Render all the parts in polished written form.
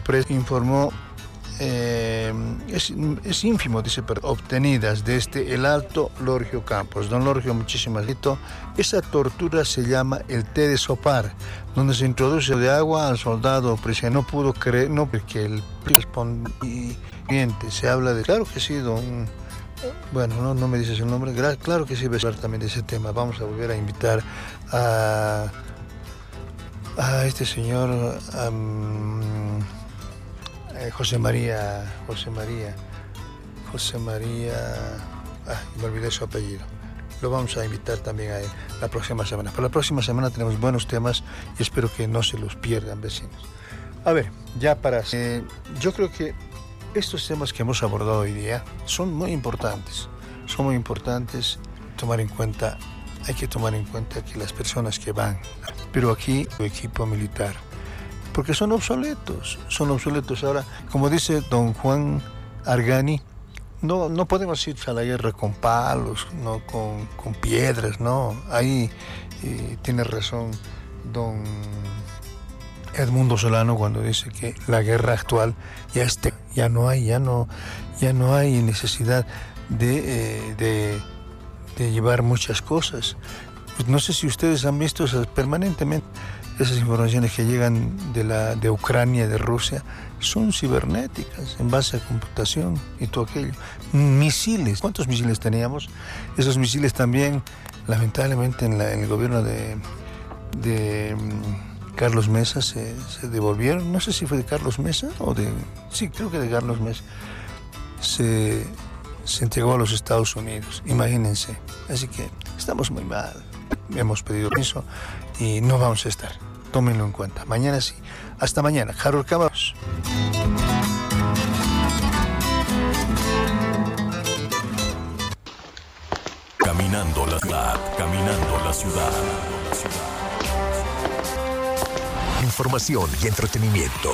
empresa informó es ínfimo, dice, obtenidas desde el Alto Lorgio Campos. Don Lorgio, muchísimas gracias. Esa tortura se llama el té de sopar, donde se introduce de agua al soldado prisionero. No pudo creer, no, porque el respondiente se habla de... Claro que sí, don... Bueno, no me dices el nombre. Claro que sí, voy a hablar también de ese tema. Vamos a volver a invitar a este señor... José María, me olvidé su apellido. Lo vamos a invitar también a él la próxima semana. Para la próxima semana tenemos buenos temas y espero que no se los pierdan, vecinos. A ver, ya para... yo creo que estos temas que hemos abordado hoy día son muy importantes. Tomar en cuenta, hay que tomar en cuenta que las personas que van, pero aquí el equipo militar, porque son obsoletos. Ahora, como dice don Juan Argani, no podemos ir a la guerra con palos, no con piedras, no. Ahí tiene razón don Edmundo Solano cuando dice que la guerra actual ya no hay necesidad de llevar muchas cosas. Pues no sé si ustedes han visto permanentemente esas informaciones que llegan de Ucrania, de Rusia, son cibernéticas, en base a computación y todo aquello. Misiles, ¿cuántos misiles teníamos? Esos misiles también, lamentablemente, en el gobierno de Carlos Mesa se devolvieron. No sé si fue de Carlos Mesa sí, creo que de Carlos Mesa. Se entregó a los Estados Unidos, imagínense. Así que estamos muy mal. Hemos pedido permiso y no vamos a estar. Tómenlo en cuenta. Mañana sí. Hasta mañana. Harold Camaros. Caminando la ciudad. Información y entretenimiento.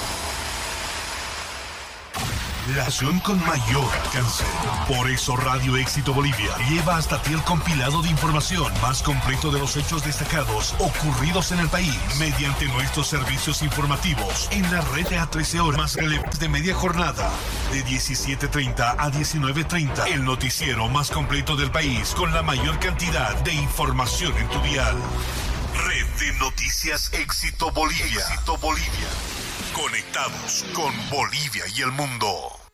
La estación con mayor alcance. Por eso Radio Éxito Bolivia lleva hasta ti el compilado de información más completo de los hechos destacados ocurridos en el país mediante nuestros servicios informativos en la red de a 13 horas más relevantes de media jornada de 17:30 a 19:30. El noticiero más completo del país con la mayor cantidad de información en tu dial. Red de Noticias Éxito Bolivia. Conectados con Bolivia y el mundo.